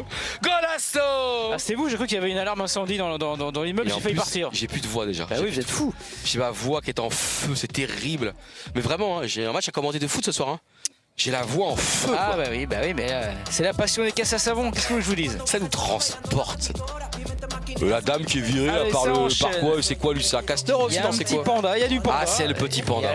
Golasso. Ah, c'est vous, j'ai cru qu'il y avait une alarme incendie dans l'immeuble, j'ai failli partir. J'ai plus de voix déjà. Bah oui, vous êtes fou. J'ai ma voix qui est en feu, c'est terrible. Mais vraiment, hein, j'ai un match à commenter de foot ce soir. Hein. J'ai la voix en feu. Ah quoi. bah oui, mais c'est la passion des casses à savon, qu'est-ce que je vous dise? Ça nous transporte. La dame qui est virée Allez, par ça le enchaîne. par quoi? C'est quoi lui? C'est un castor Il y aussi? a Non, un c'est petit quoi? panda, il y a du panda. Ah, c'est le petit panda.